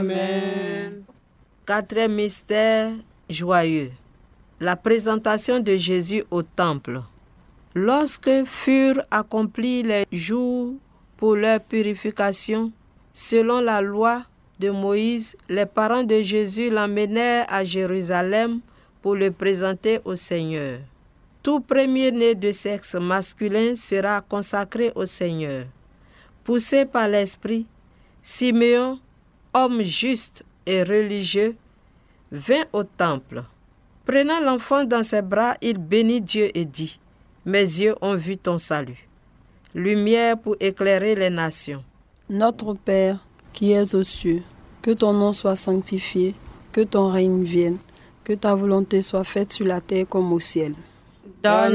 Amen. Quatrième mystère joyeux. La présentation de Jésus au temple. Lorsque furent accomplis les jours pour leur purification, selon la loi de Moïse, les parents de Jésus l'emmenèrent à Jérusalem pour le présenter au Seigneur. Tout premier-né de sexe masculin sera consacré au Seigneur. Poussé par l'Esprit, Siméon, homme juste et religieux, vint au temple. Prenant l'enfant dans ses bras, il bénit Dieu et dit : « Mes yeux ont vu ton salut, lumière pour éclairer les nations. » Notre Père, qui es aux cieux, que ton nom soit sanctifié, que ton règne vienne, que ta volonté soit faite sur la terre comme au ciel. Donne